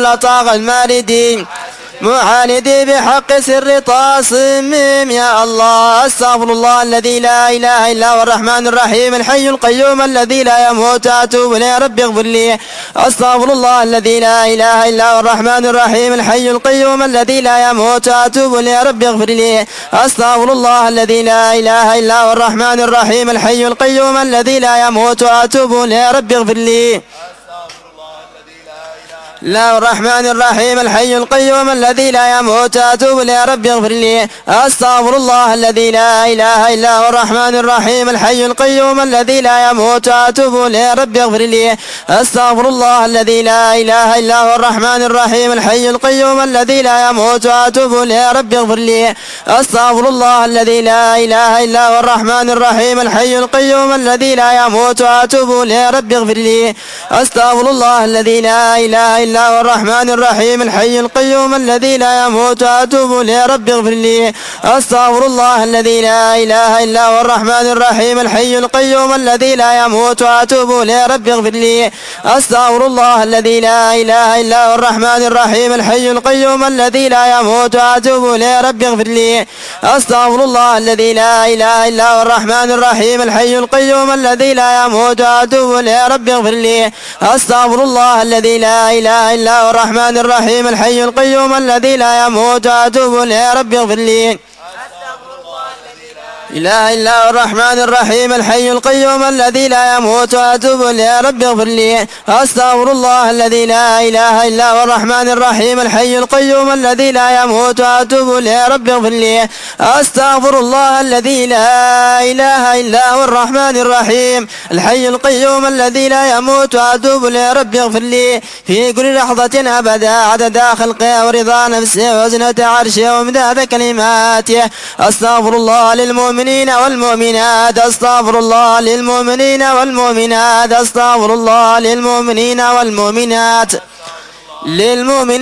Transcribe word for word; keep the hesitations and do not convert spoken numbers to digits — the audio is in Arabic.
اللطاق الماردي معاندي بحق سر طاسمهم يا الله. استغفر الله الذي لا إله إلا هو الرحمن الرحيم الحي القيوم الذي لا يموت أتوب إليه رب اغفر لي. استغفر الله الذي لا إله إلا هو الرحمن الرحيم الحي القيوم الذي لا يموت أتوب إليه رب اغفر لي. استغفر الله الذي لا إله إلا هو الرحمن الرحيم الحي القيوم الذي لا يموت أتوب إليه رب اغفر لي. لا الرحمن الرحيم الحي القيوم الذي لا يموت أتوب إليه رب اغفر لي. أستغفر الله الذي لا إله إلا هو الرحمن الرحيم الحي القيوم الذي لا يموت أتوب إليه رب اغفر لي. أستغفر الله الذي لا إله إلا هو الرحمن الرحيم الحي القيوم الذي لا يموت أتوب إليه رب اغفر لي. أستغفر الله الذي لا إله إلا هو الرحمن الرحيم الحي القيوم الذي لا يموت أتوب إليه رب اغفر لي. أستغفر الله الذي لا إله إلا هو الرحمن الرحيم الحي القيوم الذي لا يموت أتوب إليه رب اغفر لي. أستغفر الله الذي لا إله إلا هو الرحمن الرحيم الحي القيوم الذي لا يموت أتوب إليه رب اغفر لي. أستغفر الله الذي لا إله إلا هو الرحمن الرحيم الحي القيوم الذي لا يموت أتوب إليه رب اغفر لي. أستغفر الله الذي لا إله إلا هو الرحمن الرحيم الحي القيوم الذي لا يموت أتوب إليه رب اغفر لي. أستغفر الله الذي لا إله إلا هو الرحمن الرحيم الحي القيوم الذي لا يموت أتوب إليه رب اغفر لي. إله إلا هو الرحمن الرحيم الحي القيوم الذي لا يموت أتوب إليه رب اغفر لي. أستغفر الله الذي لا إله إلا هو الرحمن الرحيم الحي القيوم الذي لا يموت أتوب إليه رب اغفر لي. أستغفر الله الذي لا إله إلا هو الرحمن الرحيم الحي القيوم الذي لا يموت أتوب إليه رب اغفر لي. في كل لحظة أبدا عدد خلقه ورضا نفسه وزنة عرشه ومداد كلماته. أستغفر الله للمؤمنين والمؤمنات. أستغفر الله للمؤمنين والمؤمنات. أستغفر الله للمؤمنين والمؤمنات للمؤمنين